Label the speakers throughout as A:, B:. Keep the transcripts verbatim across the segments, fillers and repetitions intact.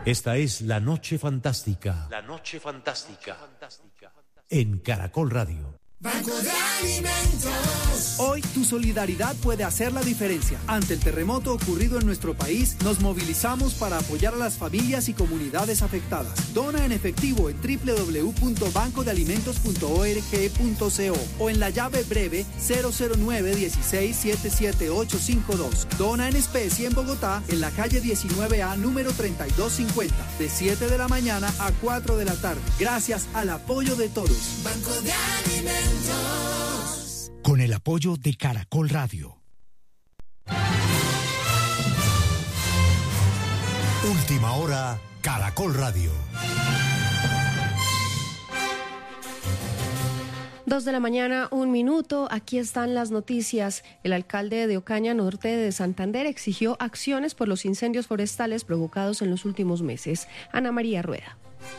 A: Esta es La Noche Fantástica. La Noche Fantástica. En Caracol Radio.
B: Banco de Alimentos.
C: Hoy tu solidaridad puede hacer la diferencia. Ante el terremoto ocurrido en nuestro país, nos movilizamos para apoyar a las familias y comunidades afectadas. Dona en efectivo en doble u doble u doble u punto banco de alimentos punto org punto co o en la llave breve cero cero nueve dieciséis setenta y siete ochocientos cincuenta y dos. Dona en especie en Bogotá, en la calle diecinueve A, número treinta y dos cincuenta, de siete de la mañana a cuatro de la tarde. Gracias al apoyo de todos.
B: Banco de Alimentos.
D: Con el apoyo de Caracol Radio.
E: Última hora, Caracol Radio.
F: Dos de la mañana, un minuto. Aquí están las noticias. El alcalde de Ocaña, norte de Santander, exigió acciones por los incendios forestales provocados en los últimos meses. Ana María Rueda.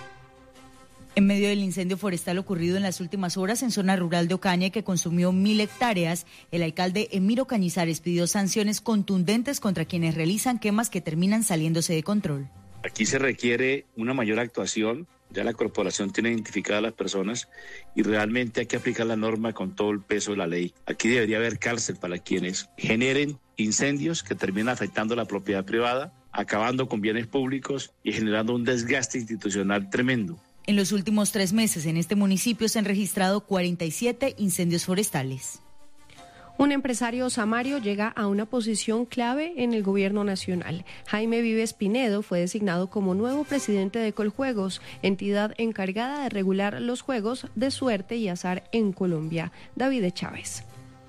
G: En medio del incendio forestal ocurrido en las últimas horas en zona rural de Ocaña, que consumió mil hectáreas, el alcalde Emiro Cañizares pidió sanciones contundentes contra quienes realizan quemas que terminan saliéndose de control.
H: Aquí se requiere una mayor actuación, ya la corporación tiene identificadas a las personas y realmente hay que aplicar la norma con todo el peso de la ley. Aquí debería haber cárcel para quienes generen incendios que terminan afectando la propiedad privada, acabando con bienes públicos y generando un desgaste institucional tremendo.
G: En los últimos tres meses en este municipio se han registrado cuarenta y siete incendios forestales.
F: Un empresario samario llega a una posición clave en el gobierno nacional. Jaime Vives Pinedo fue designado como nuevo presidente de Coljuegos, entidad encargada de regular los juegos de suerte y azar en Colombia. David Chávez.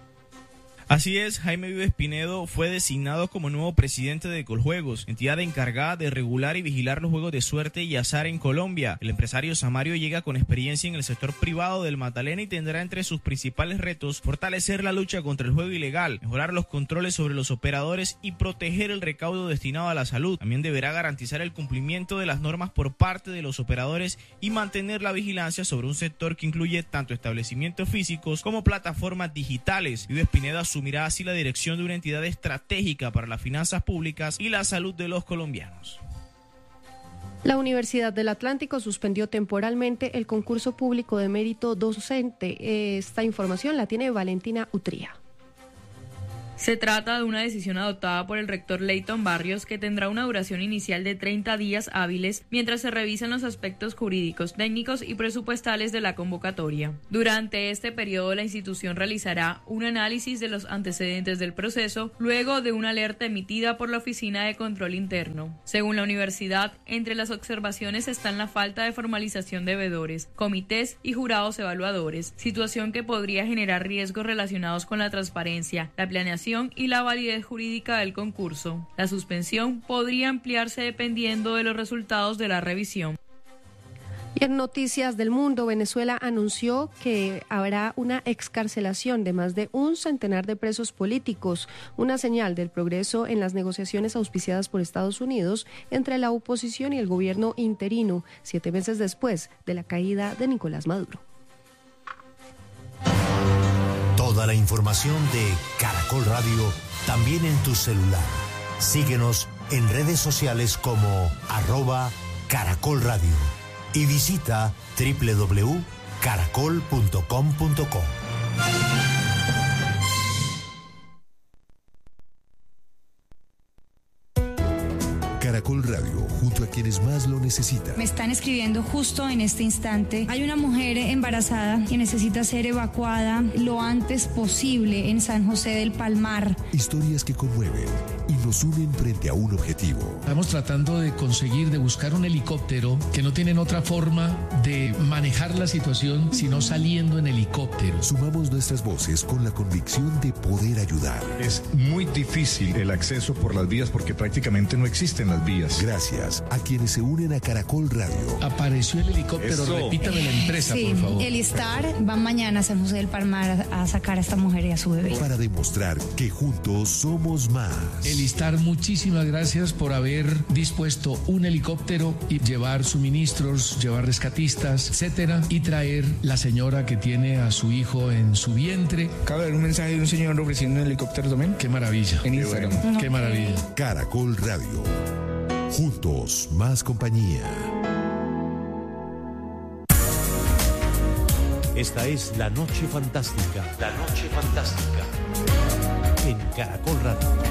I: Así es, Jaime Vives Pinedo fue designado como nuevo presidente de Coljuegos, entidad encargada de regular y vigilar los juegos de suerte y azar en Colombia. El empresario samario llega con experiencia en el sector privado del Magdalena y tendrá entre sus principales retos fortalecer la lucha contra el juego ilegal, mejorar los controles sobre los operadores y proteger el recaudo destinado a la salud. También deberá garantizar el cumplimiento de las normas por parte de los operadores y mantener la vigilancia sobre un sector que incluye tanto establecimientos físicos como plataformas digitales. Vives Pinedo asumirá así la dirección de una entidad estratégica para las finanzas públicas y la salud de los colombianos.
F: La Universidad del Atlántico suspendió temporalmente el concurso público de mérito docente. Esta información la tiene Valentina Utría.
J: Se trata de una decisión adoptada por el rector Leighton Barrios que tendrá una duración inicial de treinta días hábiles mientras se revisan los aspectos jurídicos, técnicos y presupuestales de la convocatoria. Durante este periodo la institución realizará un análisis de los antecedentes del proceso luego de una alerta emitida por la Oficina de Control Interno. Según la universidad, entre las observaciones están la falta de formalización de veedores, comités y jurados evaluadores, situación que podría generar riesgos relacionados con la transparencia, la planeación y la validez jurídica del concurso. La suspensión podría ampliarse dependiendo de los resultados de la revisión.
F: Y en Noticias del Mundo, Venezuela anunció que habrá una excarcelación de más de un centenar de presos políticos, una señal del progreso en las negociaciones auspiciadas por Estados Unidos entre la oposición y el gobierno interino, siete meses después de la caída de Nicolás Maduro.
E: Toda la información de Caracol Radio también en tu celular. Síguenos en redes sociales como arroba Caracol Radio y visita doble u doble u doble u punto caracol punto com punto co.
K: Caracol Radio, junto a quienes más lo necesitan.
L: Me están escribiendo justo en este instante. Hay una mujer embarazada que necesita ser evacuada lo antes posible en San José del Palmar.
K: Historias que conmueven y nos unen frente a un objetivo.
M: Estamos tratando de conseguir, de buscar un helicóptero que no tienen otra forma de manejar la situación sino saliendo en helicóptero.
K: Sumamos nuestras voces con la convicción de poder ayudar.
N: Es muy difícil el acceso por las vías porque prácticamente no existen las vías.
K: Gracias a quienes se unen a Caracol Radio.
M: Apareció el helicóptero, Eso. repítame la empresa,
L: sí,
M: por favor.
L: El Star va mañana a San José del Palmar a, a sacar a esta mujer y a su bebé.
K: Para demostrar que juntos somos más.
M: El Star, muchísimas gracias por haber dispuesto un helicóptero y llevar suministros, llevar rescatistas, etcétera, y traer la señora que tiene a su hijo en su vientre.
O: Acaba de ver un mensaje de un señor ofreciendo un helicóptero también.
M: Qué maravilla.
O: En Instagram.
M: Qué, bueno. Qué maravilla.
K: Caracol Radio. Juntos, más compañía.
A: Esta es La Noche Fantástica. La Noche Fantástica. En Caracol Radio.